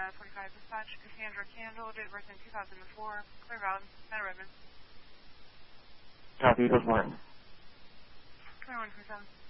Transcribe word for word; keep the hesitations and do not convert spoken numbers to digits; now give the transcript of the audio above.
uh, forty-five dispatch, Cassandra Candle, date of birth in two thousand four, Clear Mountain, Center Redmond. Copy, Eagles one. Clear one from seven.